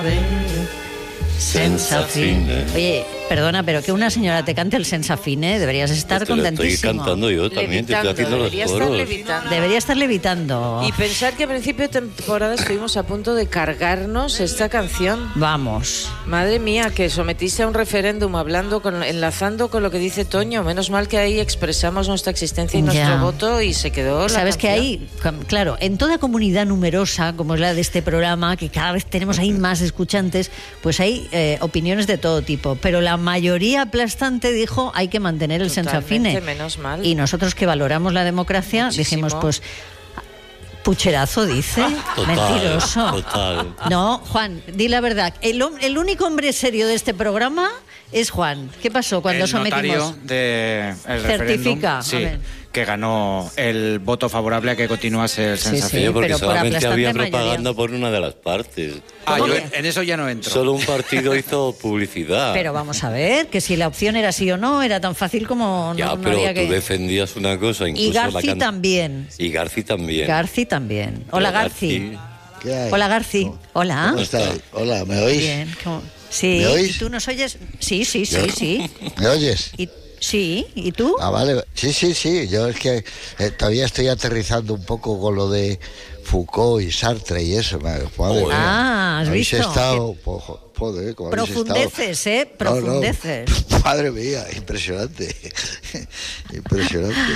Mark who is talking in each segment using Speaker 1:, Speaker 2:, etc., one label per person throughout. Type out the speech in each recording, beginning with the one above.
Speaker 1: Senza fine.
Speaker 2: Oye, perdona, pero que una señora te cante el senza fine, deberías estar contentísimo.
Speaker 1: Estoy cantando yo también, te estoy haciendo los coros.
Speaker 2: Debería estar levitando.
Speaker 3: Y pensar que a principio de temporada estuvimos a punto de cargarnos esta canción.
Speaker 2: Vamos.
Speaker 3: Madre mía, que sometiste a un referéndum enlazando con lo que dice Toño. Menos mal que ahí expresamos nuestra existencia y nuestro voto y se quedó la
Speaker 2: Sabes
Speaker 3: canción.
Speaker 2: que ahí, claro, en toda comunidad numerosa, como es la de este programa, que cada vez tenemos ahí más escuchantes, pues hay opiniones de todo tipo. Pero la mayoría aplastante dijo hay que mantener el senza fine.
Speaker 3: Menos mal.
Speaker 2: Y nosotros que valoramos la democracia dijimos, pues, pucherazo, dice.
Speaker 1: Total,
Speaker 2: mentiroso.
Speaker 1: Total.
Speaker 2: No, Juan, di la verdad. El único hombre serio de este programa es Juan. ¿Qué pasó cuando sometimos?
Speaker 4: El notario del
Speaker 2: certifica,
Speaker 4: referéndum, sí, que ganó el voto favorable a que continuase el senza fine.
Speaker 1: Sí, porque
Speaker 2: pero por
Speaker 1: solamente había
Speaker 2: aplastante
Speaker 1: propaganda
Speaker 2: mayoría.
Speaker 1: por una de las partes.
Speaker 4: Yo en eso ya no entro.
Speaker 1: Solo un partido hizo publicidad.
Speaker 2: Pero vamos a ver, que si la opción era sí o no, era tan fácil como
Speaker 1: Ya,
Speaker 2: no
Speaker 1: pero
Speaker 2: había
Speaker 1: tú
Speaker 2: que...
Speaker 1: defendías una cosa, incluso
Speaker 2: Y Garci también.
Speaker 1: Y Garci también.
Speaker 2: Garci también. Hola,
Speaker 1: Pero
Speaker 2: Garci.
Speaker 5: ¿Qué hay?
Speaker 2: Hola, Garci. Hola.
Speaker 5: ¿Cómo estáis? Hola, ¿me oís?
Speaker 2: Bien. Sí.
Speaker 5: ¿Me oís?
Speaker 2: ¿Y tú nos oyes? Sí.
Speaker 5: ¿Me oyes?
Speaker 2: Sí. ¿Y tú?
Speaker 5: Ah, vale. Sí. Yo es que todavía estoy aterrizando un poco con lo de Foucault y Sartre y eso. Madre,
Speaker 2: ¿has
Speaker 5: habéis
Speaker 2: visto?
Speaker 5: estado... Joder, ¿cómo habéis
Speaker 2: Profundeces,
Speaker 5: estado?
Speaker 2: Profundeces.
Speaker 5: No. Madre mía, impresionante. Impresionante.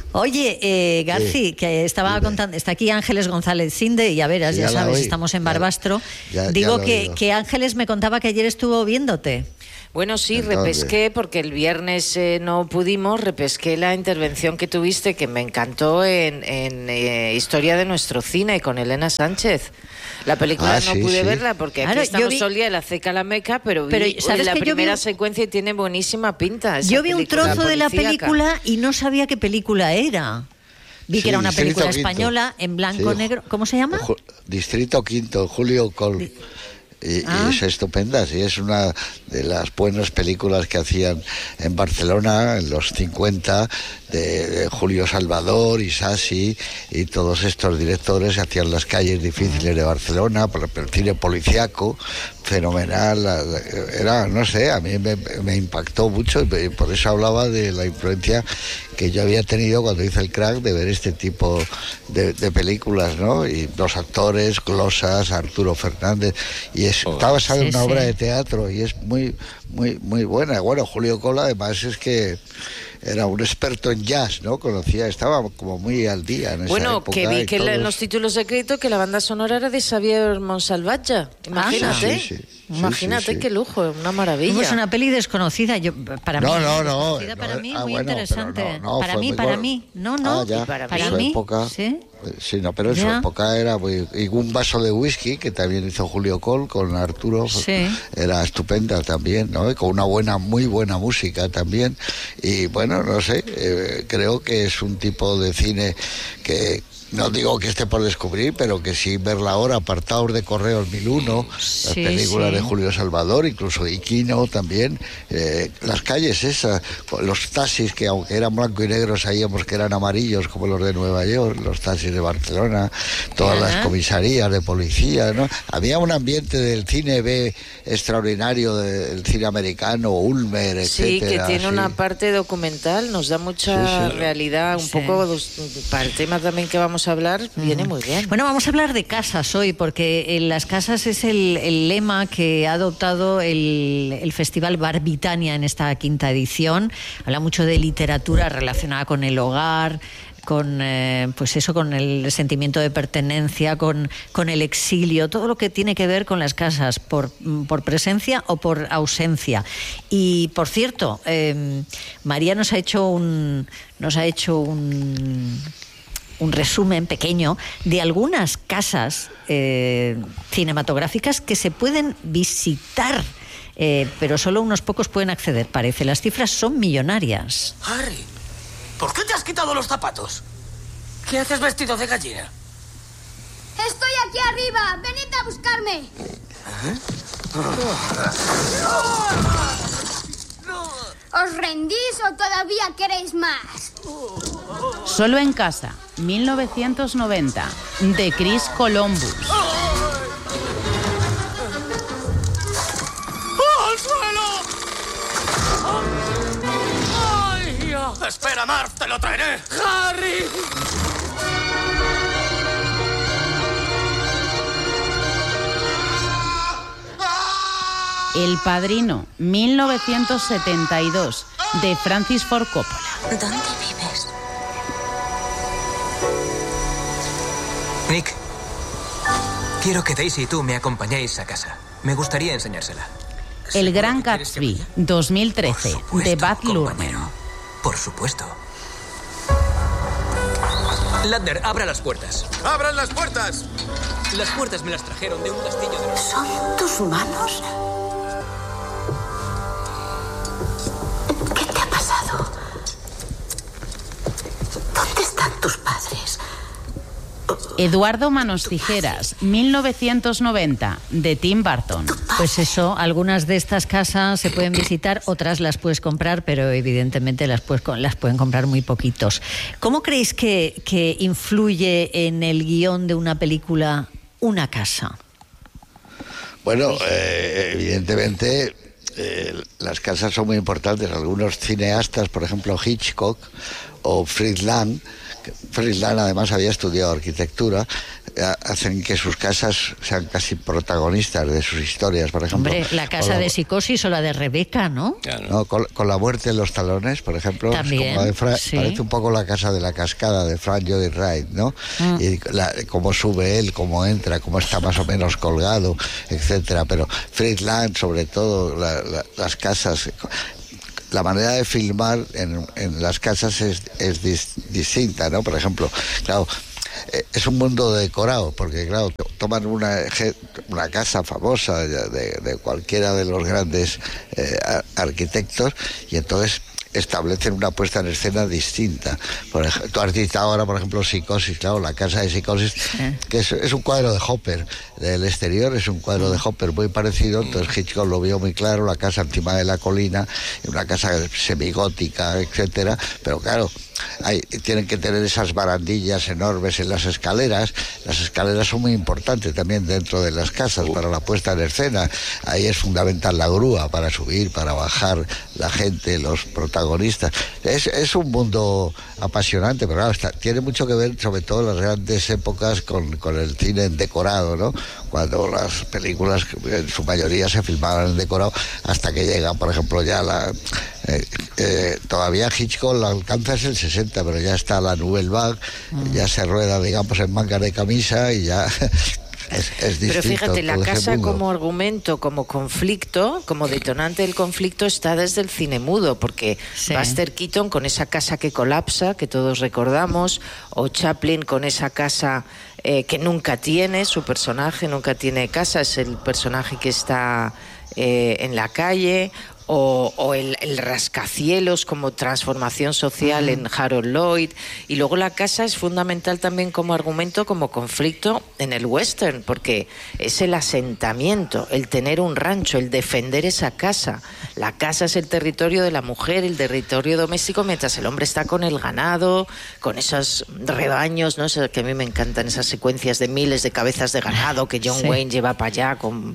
Speaker 2: Oye, Garci, que estaba contando, está aquí Ángeles González Cinde, y a veras,
Speaker 5: Sí,
Speaker 2: ya
Speaker 5: ya la
Speaker 2: sabes,
Speaker 5: oí.
Speaker 2: estamos en Barbastro.
Speaker 5: Ya
Speaker 2: Digo
Speaker 5: lo he
Speaker 2: que,
Speaker 5: oído.
Speaker 2: que Ángeles me contaba que ayer estuvo viéndote.
Speaker 3: Bueno, sí,
Speaker 5: Entonces,
Speaker 3: repesqué, porque el viernes no pudimos, repesqué la intervención que tuviste, que me encantó en Historia de nuestro cine, con Elena Sánchez. La película no pude verla, porque
Speaker 2: Claro,
Speaker 3: aquí estamos
Speaker 2: yo vi-
Speaker 3: todo el día, la ceca la meca, pero vi
Speaker 2: ¿sabes
Speaker 3: la
Speaker 2: que yo vi
Speaker 3: primera
Speaker 2: un-
Speaker 3: secuencia y tiene buenísima pinta. esa
Speaker 2: Yo vi un
Speaker 3: película
Speaker 2: trozo de la
Speaker 3: policíaca.
Speaker 2: película y no sabía qué película era. Vi
Speaker 5: Sí,
Speaker 2: que era una
Speaker 5: Distrito
Speaker 2: película
Speaker 5: Quinto.
Speaker 2: española en blanco
Speaker 5: Sí,
Speaker 2: negro. ¿Cómo se llama?
Speaker 5: Distrito Quinto, Julio Col. Y es estupenda, sí, es una de las buenas películas que hacían en Barcelona en los 50, de Julio Salvador, Isasi y todos estos directores hacían las calles difíciles de Barcelona, por el cine policiaco, fenomenal, era, no sé, a mí me impactó mucho, y por eso hablaba de la influencia que yo había tenido cuando hice el crack de ver este tipo de películas, ¿no? Y los actores, Glosas, Arturo Fernández, y está basada en una obra de teatro y es muy buena. Bueno, Julio Cola además es que era un experto en jazz, ¿no? Estaba como muy al día en esa época.
Speaker 3: Que vi
Speaker 5: y
Speaker 3: que en los títulos de crédito que la banda sonora era de Xavier Monsalvatge. Imagínate.
Speaker 5: Sí.
Speaker 3: Imagínate qué lujo, una maravilla.
Speaker 2: Es una peli desconocida. Para mí,
Speaker 5: No.
Speaker 2: para mí
Speaker 5: Ah,
Speaker 2: muy
Speaker 5: bueno,
Speaker 2: interesante.
Speaker 5: pero no,
Speaker 2: para
Speaker 5: fue
Speaker 2: mí,
Speaker 5: muy
Speaker 2: para
Speaker 5: bueno.
Speaker 2: mí. No.
Speaker 5: Ya,
Speaker 2: para
Speaker 5: en su
Speaker 2: mí.
Speaker 5: época.
Speaker 2: Sí.
Speaker 5: Sí, no, pero en su
Speaker 2: Ya.
Speaker 5: época era y un vaso de whisky que también hizo Julio Col con Arturo,
Speaker 2: Sí.
Speaker 5: era estupenda también, ¿no? Y con una muy buena música también. Y bueno, no sé, creo que es un tipo de cine que no digo que esté por descubrir, pero que sí verla ahora, Apartados de Correos 1001, las películas de Julio Salvador, incluso Iquino también, las calles esas, los taxis que aunque eran blanco y negro sabíamos que eran amarillos como los de Nueva York, los taxis de Barcelona, todas las comisarías de policía, ¿no? Había un ambiente del cine B extraordinario, del cine americano, Ulmer, etcétera.
Speaker 3: Sí, que tiene una parte documental, nos da mucha realidad, un poco para el tema también que vamos a hablar, viene muy bien.
Speaker 2: Bueno, vamos a hablar de casas hoy, porque en las casas es el lema que ha adoptado el Festival Barbitania en esta quinta edición. Habla mucho de literatura relacionada con el hogar, con con el sentimiento de pertenencia, con el exilio, todo lo que tiene que ver con las casas, por presencia o por ausencia. Y por cierto, María nos ha hecho un resumen pequeño de algunas casas cinematográficas que se pueden visitar, pero solo unos pocos pueden acceder, parece. Las cifras son millonarias.
Speaker 6: Harry, ¿por qué te has quitado los zapatos? ¿Qué haces vestido de gallina?
Speaker 7: ¡Estoy aquí arriba! ¡Venid a buscarme! ¿Os rendís o todavía queréis más?
Speaker 8: Solo en casa, 1990, de Chris Columbus.
Speaker 6: quiera, Marv, te lo traeré. ¡Harry!
Speaker 8: El Padrino, 1972, de Francis Ford Coppola.
Speaker 9: ¿Dónde vives? Nick, quiero que Daisy y tú me acompañéis a casa. Me gustaría enseñársela.
Speaker 8: El Gran Gatsby, 2013, de Baz Luhrmann.
Speaker 9: Por supuesto. Ladner, abra las puertas.
Speaker 6: ¡Abran las puertas!
Speaker 9: Las puertas me las trajeron de un castillo de...
Speaker 10: ¿Son tus manos? ¿Qué te ha pasado? ¿Dónde están tus padres?
Speaker 8: Eduardo Manos Tijeras, 1990, de Tim Burton.
Speaker 2: Pues eso, algunas de estas casas se pueden visitar, otras las puedes comprar, pero evidentemente las pueden comprar muy poquitos. ¿Cómo creéis que influye en el guión de una película una casa?
Speaker 5: Bueno, evidentemente las casas son muy importantes. Algunos cineastas, por ejemplo Hitchcock o Fritz Lang además había estudiado arquitectura, hacen que sus casas sean casi protagonistas de sus historias, por ejemplo.
Speaker 2: Hombre, la casa de Psicosis o la de Rebeca, ¿no?
Speaker 5: No, con La muerte en los talones, por ejemplo,
Speaker 2: también,
Speaker 5: como
Speaker 2: sí.
Speaker 5: Parece un poco La casa de la cascada de Frank Lloyd Wright, ¿no? Y cómo sube él, cómo entra, cómo está más o menos colgado, etcétera. Pero Fritz Lang, sobre todo, las casas... La manera de filmar en las casas es distinta, ¿no? Por ejemplo, claro, es un mundo decorado, porque claro, toman una casa famosa de cualquiera de los grandes arquitectos y entonces establecen una puesta en escena distinta. Por ejemplo, tú has dicho ahora, por ejemplo, Psicosis, claro, la casa de Psicosis, que es un cuadro de Hopper, del exterior es un cuadro de Hopper muy parecido, entonces Hitchcock lo vio muy claro, la casa encima de la colina, una casa semigótica, etcétera, pero claro, tienen que tener esas barandillas enormes en las escaleras son muy importantes también dentro de las casas para la puesta en escena, ahí es fundamental la grúa para subir, para bajar la gente, los protagonistas, es un mundo apasionante, pero claro, tiene mucho que ver sobre todo en las grandes épocas con el cine en decorado, ¿no? Cuando las películas en su mayoría se filmaban en decorado, hasta que llega, por ejemplo, ya todavía Hitchcock la alcanza es el 60, pero ya está la Nouvelle Vague, ya se rueda, digamos, en mangas de camisa y ya... Es distinto.
Speaker 3: Pero fíjate, la casa
Speaker 5: mundo.
Speaker 3: como argumento, como conflicto, como detonante del conflicto está desde el cine mudo, porque Buster Keaton con esa casa que colapsa, que todos recordamos, o Chaplin con esa casa que nunca tiene, su personaje nunca tiene casa, es el personaje que está en la calle, o el rascacielos como transformación social en Harold Lloyd, y luego la casa es fundamental también como argumento, como conflicto en el western, porque es el asentamiento, el tener un rancho, el defender esa casa. La casa es el territorio de la mujer, el territorio doméstico, mientras el hombre está con el ganado, con esos rebaños, ¿no? Que a mí me encantan esas secuencias de miles de cabezas de ganado que John Wayne lleva para allá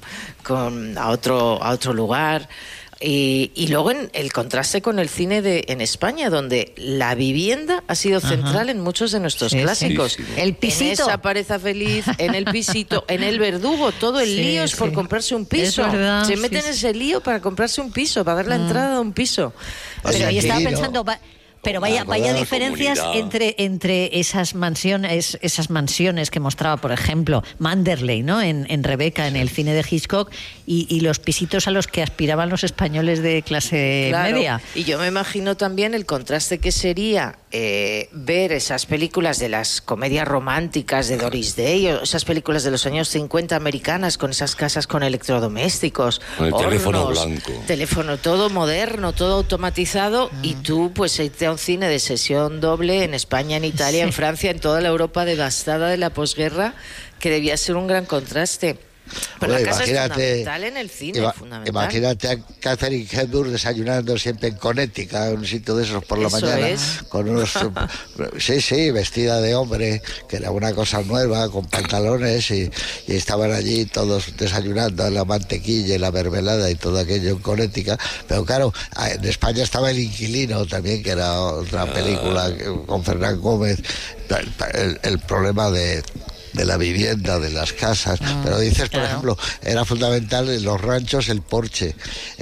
Speaker 3: a otro lugar. Y luego en el contraste con el cine en España, donde la vivienda ha sido central en muchos de nuestros clásicos.
Speaker 2: Sí. El pisito.
Speaker 3: En Esa pareja feliz, en el pisito, en El Verdugo, todo el lío es por comprarse un piso.
Speaker 2: Es verdad,
Speaker 3: se meten en ese lío para comprarse un piso, para dar la entrada a un piso.
Speaker 2: Pero yo estaba pensando... Pero vaya diferencias entre esas mansiones que mostraba, por ejemplo, Manderley, ¿no? En Rebeca, en el cine de Hitchcock, y los pisitos a los que aspiraban los españoles de clase media.
Speaker 3: Y yo me imagino también el contraste que sería ver esas películas de las comedias románticas de Doris Day, o esas películas de los años 50 americanas, con esas casas con electrodomésticos,
Speaker 1: con el
Speaker 3: hornos,
Speaker 1: teléfono blanco,
Speaker 3: teléfono todo moderno, todo automatizado, y tú pues irte a un cine de sesión doble en España, en Italia, en Francia, en toda la Europa devastada de la posguerra, que debía ser un gran contraste. Pero la casa es fundamental en el cine, fundamental.
Speaker 5: Imagínate a Catherine Hepburn desayunando siempre en Connecticut, un sitio de esos por la mañana, con unos vestida de hombre, que era una cosa nueva, con pantalones, y estaban allí todos desayunando la mantequilla y la mermelada y todo aquello en Connecticut. Pero claro, en España estaba El Inquilino también, que era otra película con Fernán Gómez, el problema de la vivienda, de las casas. Pero dices, por ejemplo, era fundamental en los ranchos el porche,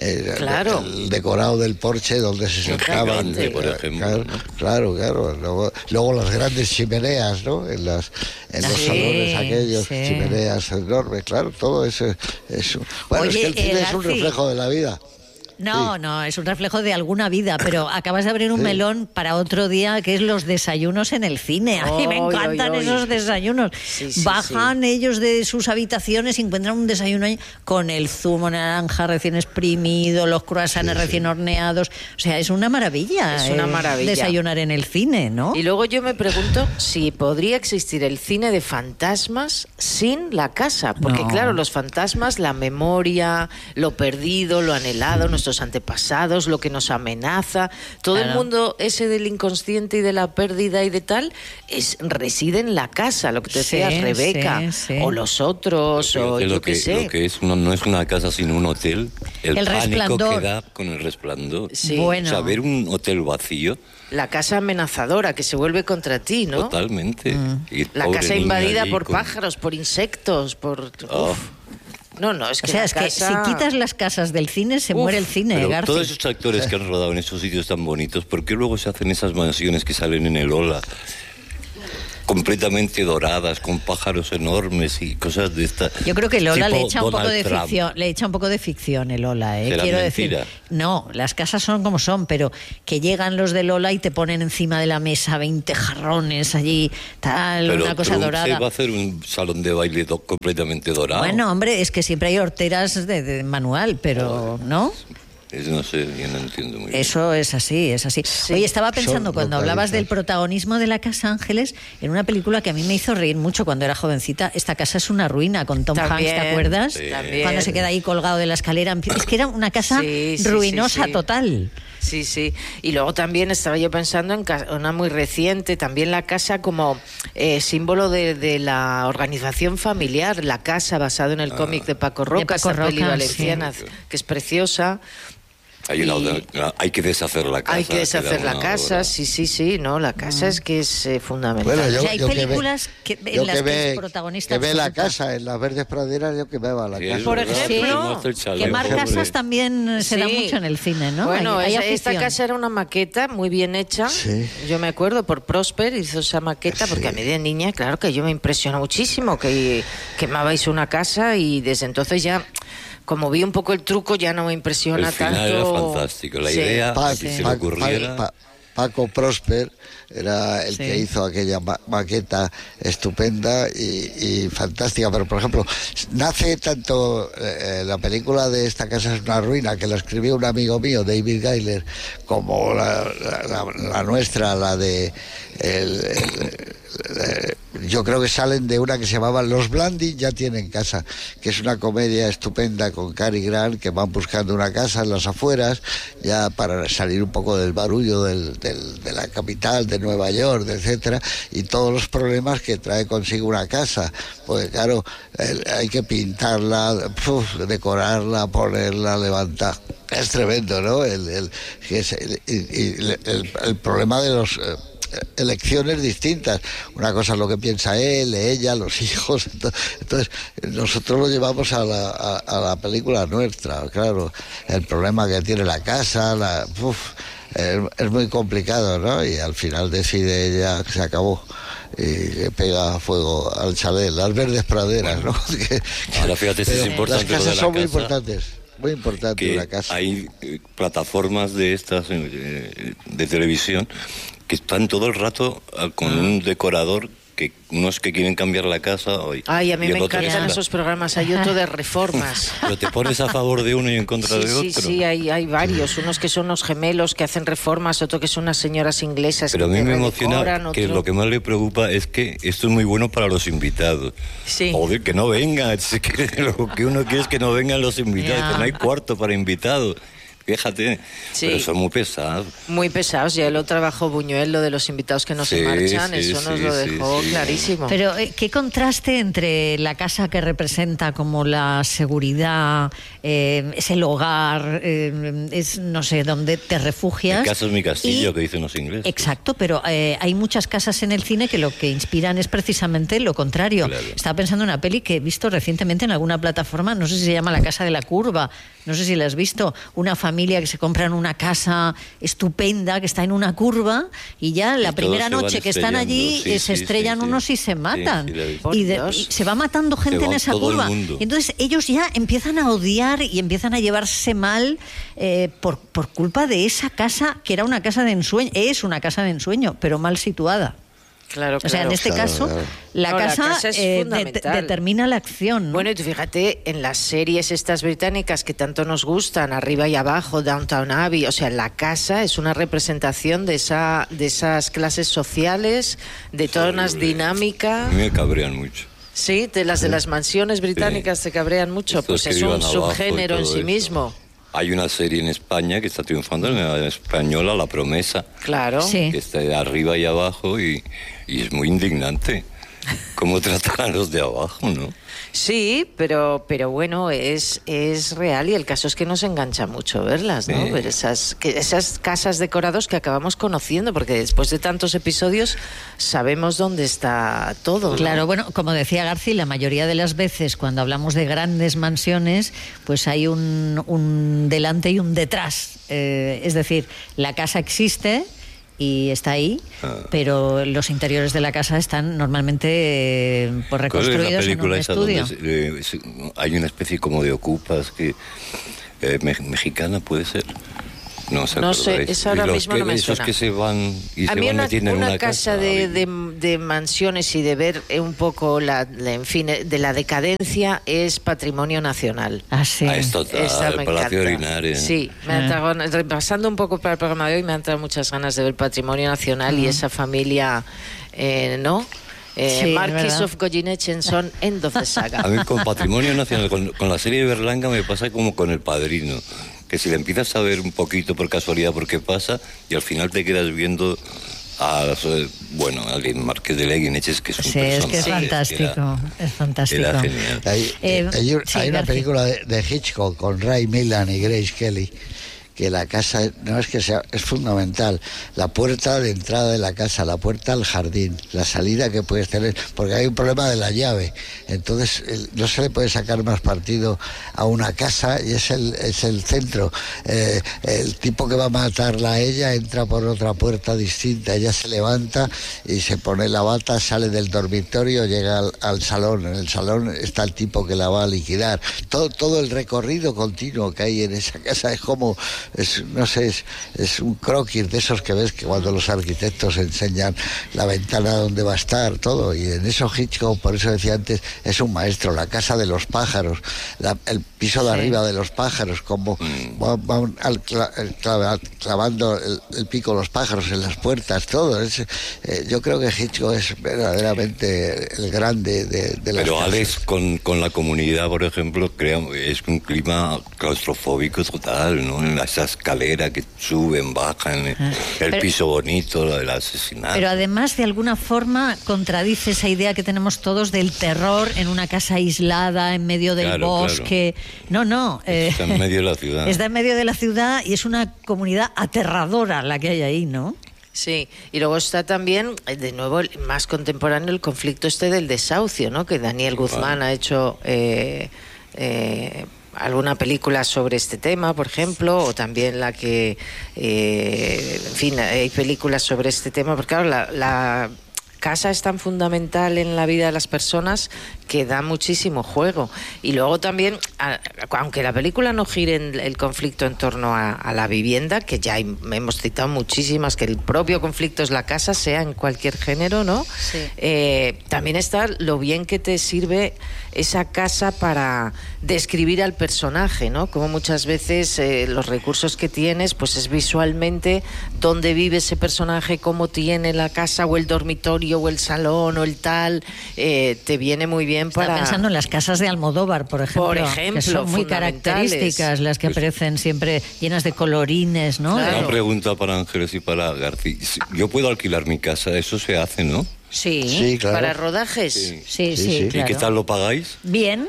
Speaker 5: el decorado del porche donde se sentaban,
Speaker 1: por ejemplo.
Speaker 5: Claro. Luego las grandes chimeneas, ¿no? En los salones aquellos, chimeneas enormes, claro, todo eso. Bueno, es que el cine es un reflejo de la vida.
Speaker 2: No, es un reflejo de alguna vida, pero acabas de abrir un melón para otro día, que es los desayunos en el cine. A mí me encantan esos desayunos. Bajan ellos de sus habitaciones y encuentran un desayuno ahí con el zumo naranja recién exprimido, los croissants recién horneados. O sea, es una maravilla.
Speaker 3: Es una maravilla.
Speaker 2: Desayunar en el cine, ¿no?
Speaker 3: Y luego yo me pregunto si podría existir el cine de fantasmas sin la casa. Porque claro, los fantasmas, la memoria, lo perdido, lo anhelado, nuestros antepasados, lo que nos amenaza, todo el mundo ese del inconsciente y de la pérdida y de tal, reside en la casa, lo que te decías, Rebeca, o los otros, o yo qué sé.
Speaker 1: Lo que es no es una casa sino un hotel, el pánico
Speaker 2: resplandor.
Speaker 1: que da con el resplandor.
Speaker 2: Bueno.
Speaker 1: O sea, ver un hotel vacío.
Speaker 3: La casa amenazadora que se vuelve contra ti, ¿no?
Speaker 1: Totalmente. Y
Speaker 3: la casa invadida por pájaros, por insectos, por... No, es que
Speaker 2: es que si quitas las casas del cine, se muere el cine,
Speaker 1: pero
Speaker 2: García.
Speaker 1: todos esos actores que han rodado en esos sitios tan bonitos, ¿por qué luego se hacen esas mansiones que salen en el Ola? Completamente doradas, con pájaros enormes y cosas de estas.
Speaker 2: Yo creo que Lola le echa un poco
Speaker 1: Donald
Speaker 2: de
Speaker 1: Trump.
Speaker 2: ficción, le echa un poco de ficción el Lola,
Speaker 1: ¿Será
Speaker 2: quiero
Speaker 1: mentira?
Speaker 2: decir. No, las casas son como son, pero que llegan los de Lola y te ponen encima de la mesa 20 jarrones allí, tal,
Speaker 1: pero
Speaker 2: una cosa
Speaker 1: Trump
Speaker 2: dorada.
Speaker 1: se va a hacer un salón de baile completamente dorado.
Speaker 2: Bueno, hombre, es que siempre hay horteras de manual, pero ¿no?
Speaker 1: No sé, yo no entiendo muy bien.
Speaker 2: Eso es así. Oye, estaba pensando cuando hablabas del protagonismo de la Casa Ángeles, en una película que a mí me hizo reír mucho cuando era jovencita. Esta casa es una ruina, con Tom Hanks, ¿te acuerdas?
Speaker 1: Sí.
Speaker 2: Cuando se queda ahí colgado de la escalera. Es que era una casa ruinosa total.
Speaker 3: Sí. Y luego también estaba yo pensando en una muy reciente, también la casa como símbolo de la organización familiar, la casa basado en el cómic de Paco Roca, esa peli valenciana, que es preciosa.
Speaker 1: Hay que deshacer la casa.
Speaker 3: Hay que deshacer la casa, sí, no, la casa es que es fundamental.
Speaker 5: Bueno,
Speaker 2: hay películas en las que el protagonista...
Speaker 5: Que ve la casa, en las verdes praderas yo que veo la casa.
Speaker 3: Por ejemplo,
Speaker 2: quemar casas también se da mucho en el cine, ¿no?
Speaker 3: Bueno, esta casa era una maqueta muy bien hecha, yo me acuerdo, por Prosper hizo esa maqueta, porque a mí de niña, claro que yo me impresionó muchísimo que quemabais una casa y desde entonces ya... Como vi un poco el truco, ya no me impresiona tanto.
Speaker 1: El final era fantástico. La idea, si se le ocurriera...
Speaker 5: Paco Prosper era el que hizo aquella maqueta estupenda y fantástica. Pero, por ejemplo, nace tanto la película de Esta casa es una ruina, que la escribió un amigo mío, David Gayler, como la nuestra, la de... yo creo que salen de una que se llamaba Los Blandi ya tienen casa, que es una comedia estupenda con Cary Grant, que van buscando una casa en las afueras ya para salir un poco del barullo de la capital de Nueva York, etcétera, y todos los problemas que trae consigo una casa, porque claro, hay que pintarla, decorarla, ponerla, levantar. Es tremendo, ¿no? El problema de los elecciones distintas. Una cosa es lo que piensa él, ella, los hijos. Entonces, nosotros lo llevamos a la película nuestra, claro. El problema que tiene la casa, es muy complicado, ¿no? Y al final decide ella que se acabó y pega fuego al chalet, las verdes praderas, ¿no?
Speaker 1: Ahora fíjate, es importante.
Speaker 5: Las casas son muy importantes. Muy importante la casa.
Speaker 1: Hay plataformas de estas de televisión que están todo el rato con un decorador que unos que quieren cambiar la casa.
Speaker 3: Ay, a mí me encantan esos programas, hay otro de reformas.
Speaker 1: Pero te pones a favor de uno y en contra de otro.
Speaker 3: Sí, hay varios, unos que son los gemelos que hacen reformas, otro que son unas señoras inglesas.
Speaker 1: Pero
Speaker 3: que
Speaker 1: a mí me emociona que lo que más le preocupa es que esto es muy bueno para los invitados.
Speaker 3: Sí.
Speaker 1: Joder, que no vengan, lo que uno quiere es que no vengan los invitados, que no hay cuarto para invitados. Fíjate, pero son muy pesados.
Speaker 3: Muy pesados, ya lo trabajó Buñuel, lo de los invitados que no se marchan, eso nos lo dejó clarísimo.
Speaker 2: Pero qué contraste entre la casa que representa como la seguridad, es el hogar, es no sé, donde te refugias.
Speaker 1: Mi casa es mi castillo, que dicen los ingleses.
Speaker 2: Exacto, pero hay muchas casas en el cine que lo que inspiran es precisamente lo contrario. Claro. Estaba pensando en una peli que he visto recientemente en alguna plataforma, no sé si se llama La Casa de la Curva, no sé si la has visto, una familia que se compran una casa estupenda que está en una curva y ya la primera noche que están allí se estrellan unos y se matan y se va matando gente en esa curva y entonces ellos ya empiezan a odiar y empiezan a llevarse mal por culpa de esa casa que era una casa de ensueño, es una casa de ensueño pero mal situada.
Speaker 3: Claro,
Speaker 2: o sea, en este caso, la casa es determina la acción, ¿no?
Speaker 3: Bueno, y tú fíjate, en las series estas británicas que tanto nos gustan, Arriba y Abajo, Downton Abbey, o sea, la casa es una representación de esas clases sociales, de toda una dinámica.
Speaker 1: A mí me cabrean mucho.
Speaker 3: Sí, de las mansiones británicas te cabrean mucho, estos pues es un subgénero en sí mismo.
Speaker 1: Hay una serie en España que está triunfando, en la española, La Promesa.
Speaker 3: Claro.
Speaker 1: Que está de arriba y abajo y es muy indignante cómo tratan a los de abajo, ¿no?
Speaker 3: Sí, pero bueno, es real y el caso es que nos engancha mucho verlas, ¿no? Ver esas casas decoradas que acabamos conociendo, porque después de tantos episodios sabemos dónde está todo, ¿no?
Speaker 2: Claro, bueno, como decía García, la mayoría de las veces cuando hablamos de grandes mansiones, pues hay un delante y un detrás. Es decir, la casa existe y está ahí, pero los interiores de la casa están normalmente reconstruidos en un estudio.
Speaker 1: Hay una especie como de ocupas que mexicana puede ser. No sé,
Speaker 3: eso ahora mismo no me suena.
Speaker 1: Esos que se van y se van metiendo en una
Speaker 3: casa de mansiones y de ver un poco en fin, de la decadencia es patrimonio nacional.
Speaker 2: Ah, sí.
Speaker 1: Es total, el Palacio de Linares.
Speaker 3: Sí, repasando un poco para el programa de hoy, me han entrado muchas ganas de ver patrimonio nacional y esa familia, ¿no? Marquis of Goyenechen son end of the saga.
Speaker 1: A mí con patrimonio nacional, con la serie de Berlanga me pasa como con El Padrino, que si le empiezas a ver un poquito por casualidad por qué pasa y al final te quedas viendo al Marqués de Goyenechen, que es un personaje.
Speaker 2: Es que es fantástico, es fantástico.
Speaker 1: Era genial.
Speaker 5: Hay una película de Hitchcock con Ray Milland y Grace Kelly, que la casa no es que sea, es fundamental. La puerta de entrada de la casa, la puerta al jardín, la salida que puedes tener, porque hay un problema de la llave. Entonces no se le puede sacar más partido a una casa y es el centro. El tipo que va a matarla a ella entra por otra puerta distinta. Ella se levanta y se pone la bata, sale del dormitorio, llega al salón. En el salón está el tipo que la va a liquidar. Todo el recorrido continuo que hay en esa casa es como... Es un croquis de esos que ves que cuando los arquitectos enseñan la ventana donde va a estar todo, y en eso Hitchcock, por eso decía antes, es un maestro. La casa de los pájaros, el piso de arriba de los pájaros, como van clavando el pico los pájaros en las puertas, todo. Yo creo que Hitchcock es verdaderamente el grande de las
Speaker 1: Pero
Speaker 5: casas.
Speaker 1: Alex, con la comunidad, por ejemplo, es un clima claustrofóbico total, ¿no? Esa escalera que suben, bajan, el piso bonito, lo del asesinato.
Speaker 2: Pero además, de alguna forma, contradice esa idea que tenemos todos del terror en una casa aislada, en medio del bosque. Claro. No.
Speaker 1: Está en medio de la ciudad.
Speaker 2: Está en medio de la ciudad y es una comunidad aterradora la que hay ahí, ¿no?
Speaker 3: Sí, y luego está también, de nuevo, más contemporáneo, el conflicto del desahucio, ¿no? Que Daniel Guzmán ha hecho... alguna película sobre este tema, por ejemplo, o también la que, en fin, hay películas sobre este tema, porque claro, la casa es tan fundamental en la vida de las personas que da muchísimo juego. Y luego también, aunque la película no gire en el conflicto en torno a la vivienda, que ya hemos citado muchísimas, que el propio conflicto es la casa, sea en cualquier género, ¿no? Sí. También está lo bien que te sirve esa casa para describir al personaje, ¿no? Como muchas veces los recursos que tienes, pues es visualmente dónde vive ese personaje, cómo tiene la casa o el dormitorio o el salón o el tal, te viene muy bien.
Speaker 2: Estaba pensando en las casas de Almodóvar, por ejemplo, que son muy características, las que aparecen siempre llenas de colorines, ¿no?
Speaker 1: Claro. Una pregunta para Ángeles y para García. Yo puedo alquilar mi casa, eso se hace, ¿no?
Speaker 3: Sí, claro. ¿Para rodajes?
Speaker 2: Sí, claro.
Speaker 1: ¿Y qué tal lo pagáis?
Speaker 2: Bien,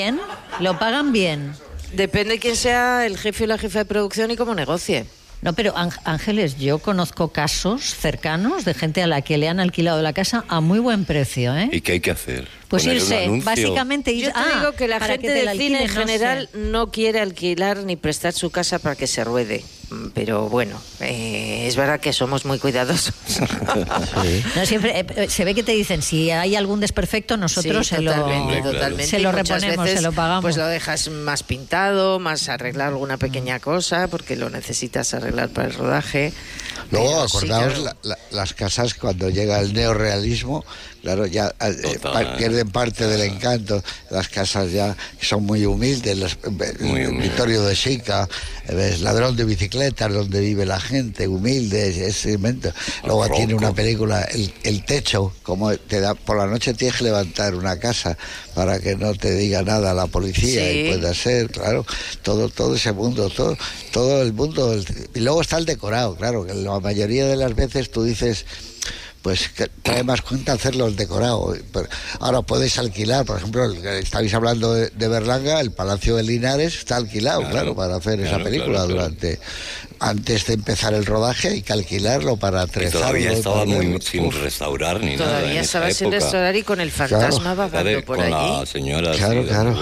Speaker 2: lo pagan bien.
Speaker 3: Depende de quién sea el jefe o la jefa de producción y cómo negocie.
Speaker 2: No, pero Ángeles, yo conozco casos cercanos de gente a la que le han alquilado la casa a muy buen precio, ¿eh?
Speaker 1: ¿Y qué hay que hacer?
Speaker 2: Pues irse, básicamente
Speaker 3: irse. Yo te digo que la gente del cine en general no quiere alquilar ni prestar su casa para que se ruede. Pero bueno, es verdad que somos muy cuidadosos.
Speaker 2: No, siempre se ve que te dicen, si hay algún desperfecto, nosotros se lo reponemos, se lo pagamos.
Speaker 3: Pues lo dejas más pintado, más arreglar alguna pequeña cosa, porque lo necesitas arreglar para el rodaje.
Speaker 5: Luego, acordaos, las casas cuando llega el neorrealismo, claro, ya pierden parte del encanto. Las casas ya son muy humildes, Vittorio de Sica, Ladrón de bicicletas, donde vive la gente, humilde, es invento. Luego tiene una película, el techo, como te da, por la noche tienes que levantar una casa para que no te diga nada la policía, y pueda ser, claro, todo ese mundo, todo el mundo. Y luego está el decorado, claro, que la mayoría de las veces tú dices, pues que trae más cuenta hacerlo el decorado. Ahora puedes alquilar, por ejemplo, estáis hablando de Berlanga, el Palacio de Linares está alquilado, claro, para hacer esa película. Antes de empezar el rodaje hay que alquilarlo para trezarlo.
Speaker 1: Todavía estaba sin restaurar ni nada.
Speaker 3: Todavía estaba sin restaurar y con el fantasma vagando por allí.
Speaker 1: Con la señora
Speaker 5: claro.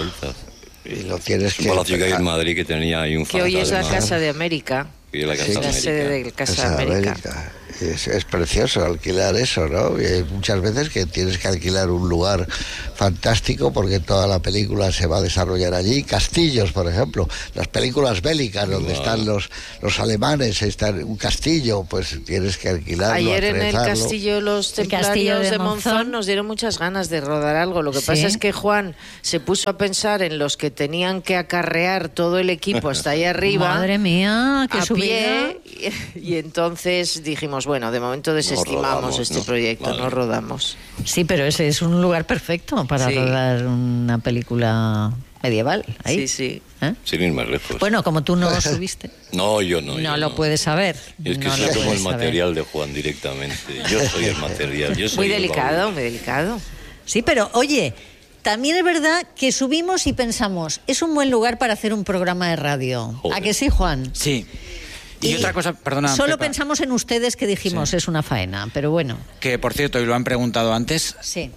Speaker 5: Y lo tienes que...
Speaker 1: Un palacio que hay en Madrid que tenía ahí un fantasma.
Speaker 3: Que hoy es la Casa de América.
Speaker 1: Y la
Speaker 3: sede de Casa de América.
Speaker 5: Es precioso alquilar eso, ¿no? Y hay muchas veces que tienes que alquilar un lugar fantástico porque toda la película se va a desarrollar allí. Castillos, por ejemplo, las películas bélicas donde están los alemanes, está un castillo, pues tienes que alquilarlo.
Speaker 3: Ayer en el castillo Los Templarios de Monzón nos dieron muchas ganas de rodar algo. Lo que pasa es que Juan se puso a pensar en los que tenían que acarrear todo el equipo hasta ahí arriba.
Speaker 2: Madre mía, qué subida.
Speaker 3: Y entonces dijimos, bueno, de momento desestimamos este proyecto, no rodamos.
Speaker 2: Sí, pero ese es un lugar perfecto para rodar una película medieval. Ahí.
Speaker 3: Sí.
Speaker 1: Sin ir más lejos.
Speaker 2: Bueno, como tú no subiste.
Speaker 1: No, yo no.
Speaker 2: No lo puedes saber.
Speaker 1: Es que soy como el material de Juan directamente. Yo soy el material. Yo soy
Speaker 3: muy delicado.
Speaker 2: Sí, pero oye, también es verdad que subimos y pensamos, es un buen lugar para hacer un programa de radio. Joder. ¿A que sí, Juan?
Speaker 4: Sí. Y otra cosa, perdona.
Speaker 2: Solo Pepa, pensamos en ustedes que dijimos, es una faena, pero bueno.
Speaker 4: Que, por cierto, y lo han preguntado antes,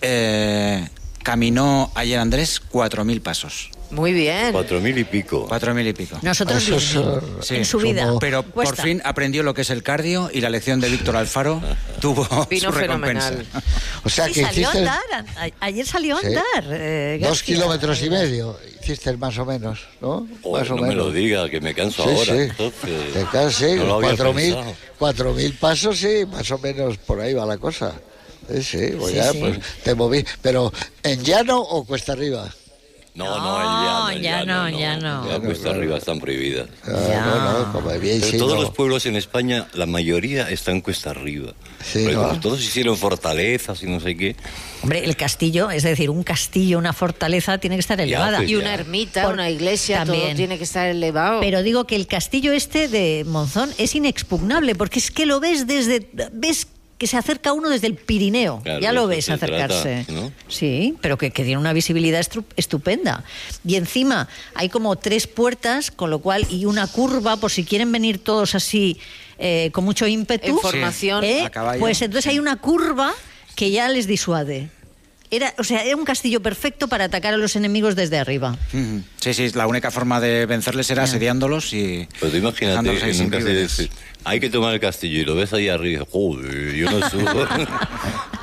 Speaker 4: caminó ayer Andrés 4.000 pasos.
Speaker 3: Muy bien.
Speaker 1: 4.000 y pico.
Speaker 4: 4.000 y pico.
Speaker 2: Nosotros en su vida.
Speaker 4: Pero por fin aprendió lo que es el cardio y la lección de Víctor Alfaro tuvo su recompensa.
Speaker 5: O sea que
Speaker 2: salió a andar. Ayer salió a andar.
Speaker 5: 2 kilómetros y medio hiciste más o menos, ¿no?
Speaker 1: Joder,
Speaker 5: más o
Speaker 1: no
Speaker 5: menos.
Speaker 1: Me lo diga, que me canso ahora.
Speaker 5: Te cansas, sí. No 4.000 pasos, sí, más o menos por ahí va la cosa. Sí, pues te moví. Pero, ¿en llano o cuesta arriba?
Speaker 1: No, en llano. Ya cuesta arriba están prohibidas.
Speaker 5: Como bien.
Speaker 1: Pero todos los pueblos en España, la mayoría están cuesta arriba. Sí, todos hicieron fortalezas y no sé qué.
Speaker 2: Hombre, el castillo, es decir, un castillo, una fortaleza tiene que estar elevada.
Speaker 3: Y una ermita, una iglesia, también. Todo tiene que estar elevado.
Speaker 2: Pero digo que el castillo este de Monzón es inexpugnable, porque es que lo ves ves que se acerca uno desde el Pirineo, claro, ya lo ves acercarse, ¿no? Sí, pero que tiene una visibilidad estupenda. Y encima hay como 3 puertas, con lo cual, y una curva, por si quieren venir todos así con mucho ímpetu.
Speaker 3: En formación
Speaker 4: a caballo.
Speaker 2: Pues entonces hay una curva que ya les disuade. Era un castillo perfecto para atacar a los enemigos desde arriba.
Speaker 4: Sí, la única forma de vencerles era asediándolos y...
Speaker 1: Pues tú imagínate que nunca se dice, hay que tomar el castillo y lo ves ahí arriba y dices, joder, yo no subo.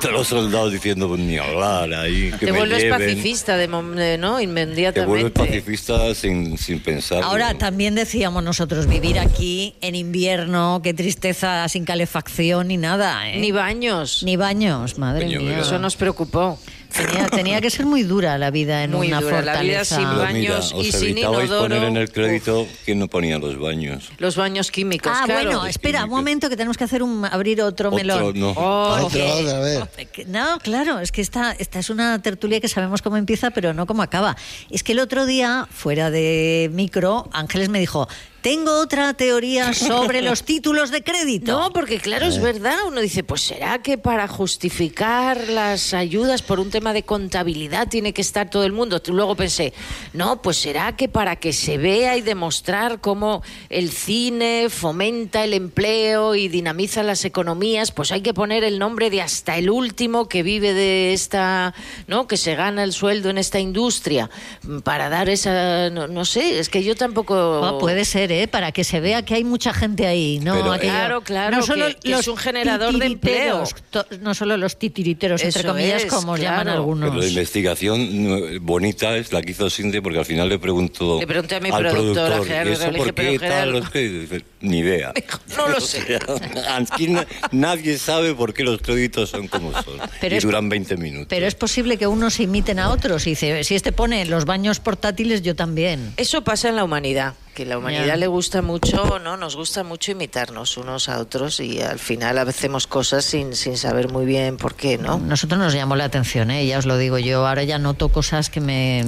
Speaker 1: Todos los soldados diciendo, pues ni hablar ahí, que
Speaker 3: te
Speaker 1: me
Speaker 3: vuelves
Speaker 1: lleven.
Speaker 3: pacifista, ¿no? Inmediatamente.
Speaker 1: Te vuelves pacifista sin pensar.
Speaker 2: Ahora, también decíamos nosotros, vivir aquí en invierno, qué tristeza, sin calefacción ni nada, ¿eh?
Speaker 3: Ni baños.
Speaker 2: Ni baños, madre mía.
Speaker 3: Eso nos preocupó.
Speaker 2: Tenía que ser muy dura la vida en
Speaker 3: muy
Speaker 2: una
Speaker 3: dura,
Speaker 2: fortaleza.
Speaker 3: La vida sin baños y sin inodoro.
Speaker 1: Poner en el crédito quién no ponía los baños.
Speaker 3: Los baños químicos, claro.
Speaker 2: Bueno, espera, un momento que tenemos que abrir otro melón.
Speaker 1: No.
Speaker 5: Otra vez.
Speaker 2: No, claro, es que esta es una tertulia que sabemos cómo empieza, pero no cómo acaba. Es que el otro día, fuera de micro, Ángeles me dijo... Tengo otra teoría sobre los títulos de crédito.
Speaker 3: No, porque claro, es verdad. Uno dice, pues será que para justificar las ayudas por un tema de contabilidad tiene que estar todo el mundo. Luego pensé, no, pues será que para que se vea y demostrar cómo el cine fomenta el empleo y dinamiza las economías, pues hay que poner el nombre de hasta el último que vive de esta, ¿no? Que se gana el sueldo en esta industria para dar esa, no sé, es que yo tampoco.
Speaker 2: Puede ser. Para que se vea que hay mucha gente ahí, ¿no?
Speaker 3: Pero, claro,
Speaker 2: no solo
Speaker 3: que es un generador de empleo.
Speaker 2: No solo los titiriteros, entre comillas, como llaman algunos.
Speaker 1: Pero la investigación bonita es la que hizo Sinde, porque al final le pregunté
Speaker 3: a mi
Speaker 1: al
Speaker 3: productor,
Speaker 1: ¿y eso por qué tal los créditos? Ni idea.
Speaker 3: No lo sé.
Speaker 1: Aquí nadie sabe por qué los créditos son como son. Y duran 20 minutos.
Speaker 2: Pero es posible que unos imiten a otros. Y dice, si este pone los baños portátiles, yo también.
Speaker 3: Eso pasa en la humanidad. Que la humanidad le gusta mucho, ¿no? Nos gusta mucho imitarnos unos a otros y al final hacemos cosas sin saber muy bien por qué, ¿no?
Speaker 2: Nosotros nos llamó la atención, ya os lo digo yo. Ahora ya noto cosas que me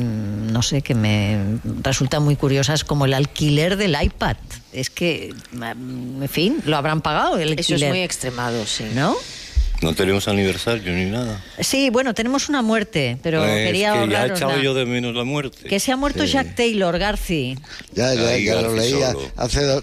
Speaker 2: resultan muy curiosas, como el alquiler del iPad. Es que, en fin, lo habrán pagado el alquiler.
Speaker 3: Eso es muy extremado, sí.
Speaker 2: ¿No?
Speaker 1: No tenemos aniversario ni nada.
Speaker 2: Sí, bueno, tenemos una muerte, pero quería
Speaker 1: hablarosla. Ya he echado yo de menos la muerte.
Speaker 2: Que se ha muerto Jack Taylor, Garci.
Speaker 5: Ya lo leía hace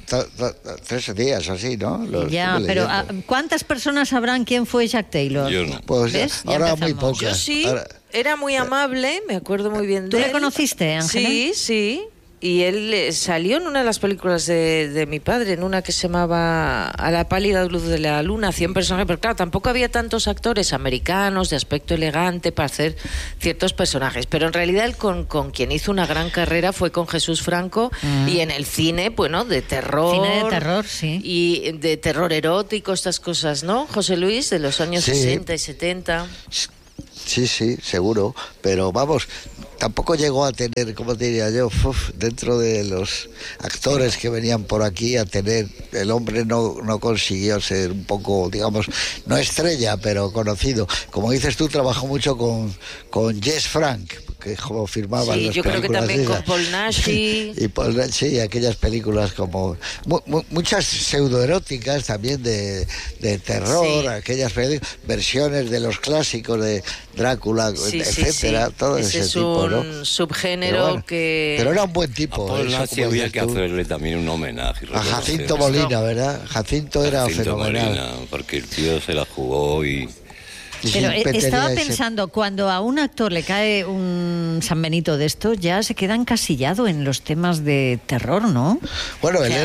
Speaker 5: 3 días así, ¿no?
Speaker 2: Pero ¿cuántas personas sabrán quién fue Jack Taylor?
Speaker 1: Yo no.
Speaker 5: Pues ahora muy pocas.
Speaker 3: Yo sí, era muy amable, me acuerdo muy bien de él.
Speaker 2: ¿Tú le conociste, Ángela?
Speaker 3: Sí. Y él salió en una de las películas de mi padre, en una que se llamaba A la pálida luz de la luna, hacía un personaje, pero claro, tampoco había tantos actores americanos de aspecto elegante para hacer ciertos personajes, pero en realidad él con quien hizo una gran carrera fue con Jesús Franco y en el cine, bueno, de terror.
Speaker 2: Cine de terror, sí.
Speaker 3: Y de terror erótico, estas cosas, ¿no, José Luis? De los años 60 y 70.
Speaker 5: Sí, seguro, pero vamos, tampoco llegó a tener, como te diría yo, dentro de los actores que venían por aquí a tener, el hombre no consiguió ser un poco, digamos, no estrella, pero conocido. Como dices tú, trabajó mucho con Jess Frank, que como firmaba las películas. Sí, yo creo que
Speaker 3: también con Paul Nash
Speaker 5: y Paul Nash, sí, aquellas películas como muchas pseudoeróticas también de terror, aquellas versiones de los clásicos de Drácula, etcétera, todo ese tipo, ¿no?
Speaker 3: Es un subgénero
Speaker 5: pero era un buen tipo.
Speaker 1: A Paul Nash había que hacerle también un homenaje.
Speaker 5: A Jacinto Molina, ¿verdad? Jacinto era fenomenal.
Speaker 1: Molina, porque el tío se la jugó y...
Speaker 2: Pero estaba pensando, cuando a un actor le cae un San Benito de estos, ya se queda encasillado en los temas de terror, ¿no?
Speaker 5: Bueno, él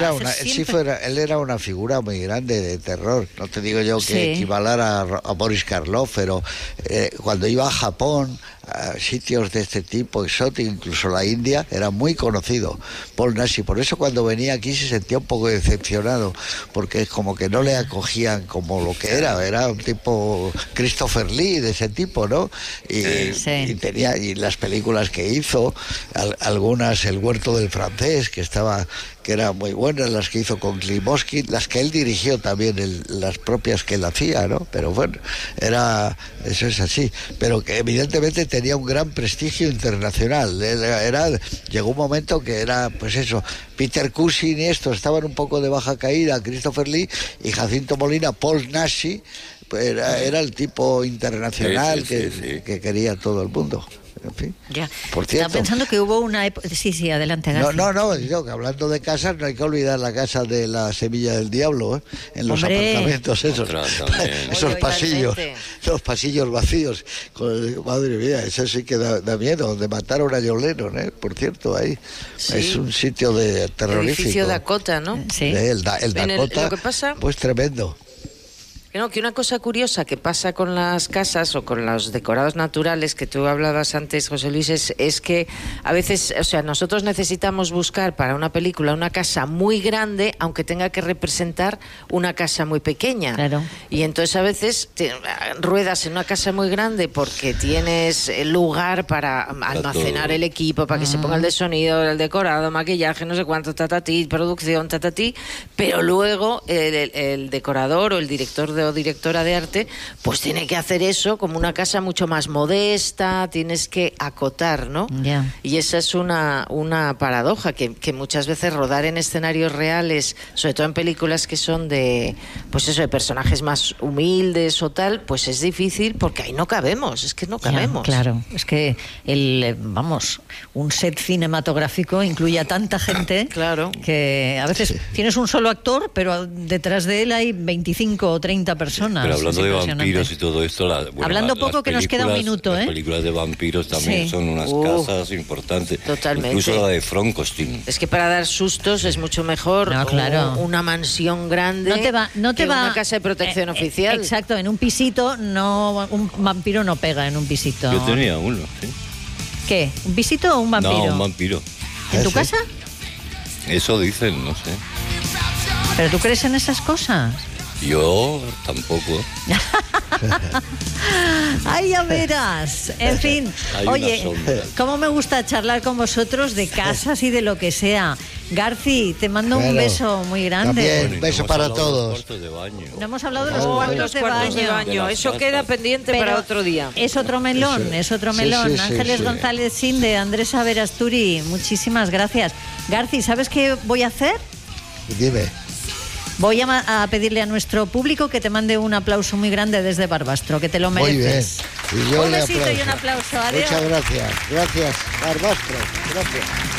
Speaker 5: era una figura muy grande de terror. No te digo yo que equivalara a Boris Karloff, pero cuando iba a Japón, a sitios de este tipo, exóticos, incluso la India, era muy conocido Paul Nash. Por eso cuando venía aquí se sentía un poco decepcionado, porque es como que no le acogían como lo que era un tipo Christopher Lee, de ese tipo, ¿no? Y tenía, y las películas que hizo, algunas, El huerto del francés, que era muy buenas, las que hizo con Klimovsky, las que él dirigió también, las propias que él hacía, ¿no? Pero bueno, eso es así, pero que evidentemente tenía un gran prestigio internacional. Llegó un momento que era, pues eso, Peter Cushing y estos estaban un poco de baja caída, Christopher Lee y Jacinto Molina, Paul Nash, pues era el tipo internacional que quería todo el mundo. En fin.
Speaker 2: Ya.
Speaker 5: Por cierto,
Speaker 2: estaba pensando que hubo una época... Sí, adelante, García.
Speaker 5: No, digo que hablando de casas, no hay que olvidar la casa de la Semilla del Diablo, en los apartamentos esos. Esos pasillos, los pasillos vacíos. Madre mía, eso sí que da miedo, donde mataron a John Lennon, por cierto, ahí. Sí. Es un sitio de terrorífico.
Speaker 3: El edificio Dakota, ¿no?
Speaker 2: Sí.
Speaker 5: El Dakota,
Speaker 3: lo que pasa...
Speaker 5: pues tremendo.
Speaker 3: Que una cosa curiosa que pasa con las casas o con los decorados naturales que tú hablabas antes, José Luis, es que a veces, o sea, nosotros necesitamos buscar para una película una casa muy grande, aunque tenga que representar una casa muy pequeña.
Speaker 2: Claro.
Speaker 3: Y entonces a veces ruedas en una casa muy grande porque tienes lugar para almacenar el equipo, para que se ponga el de sonido, el decorado, maquillaje, no sé cuánto, tatatí, producción, tatatí, pero luego el decorador o el director o directora de arte pues tiene que hacer eso como una casa mucho más modesta, tienes que acotar, ¿no?
Speaker 2: Yeah.
Speaker 3: Y esa es una paradoja, que muchas veces rodar en escenarios reales, sobre todo en películas que son de, pues eso, de personajes más humildes o tal, pues es difícil porque ahí no cabemos, es que no cabemos.
Speaker 2: Ya, claro, es que un set cinematográfico incluye a tanta gente
Speaker 3: claro.
Speaker 2: que a veces tienes un solo actor, pero detrás de él hay 25 o 30 personas.
Speaker 1: Pero hablando de vampiros y todo esto,
Speaker 2: hablando poco, que nos queda un minuto,
Speaker 1: las películas de vampiros también son unas casas importantes.
Speaker 3: Totalmente.
Speaker 1: Incluso la de Frankenstein.
Speaker 3: Es que para dar sustos es mucho mejor una mansión grande que una casa de protección oficial.
Speaker 2: Exacto, en un pisito un vampiro no pega en un pisito.
Speaker 1: Yo tenía uno, sí.
Speaker 2: ¿Qué? ¿Un pisito o un vampiro?
Speaker 1: No, un vampiro.
Speaker 2: ¿En tu casa?
Speaker 1: Eso dicen, no sé.
Speaker 2: ¿Pero tú crees en esas cosas?
Speaker 1: Yo tampoco.
Speaker 2: Ay, ya verás. En fin, oye, cómo me gusta charlar con vosotros de casas y de lo que sea. Garci, te mando un beso muy grande.
Speaker 5: También, un beso para todos.
Speaker 2: No hemos hablado de los cuartos de baño.
Speaker 3: Eso queda pendiente para otro día.
Speaker 2: Es otro melón, es otro melón. Sí, Ángeles González Sinde, Andrés Averasturi, muchísimas gracias. Garci, ¿sabes qué voy a hacer?
Speaker 5: Dime.
Speaker 2: Voy a pedirle a nuestro público que te mande un aplauso muy grande desde Barbastro, que te lo mereces.
Speaker 5: Muy bien. Y yo
Speaker 2: un besito y un aplauso. Adiós.
Speaker 5: Muchas gracias. Gracias, Barbastro. Gracias.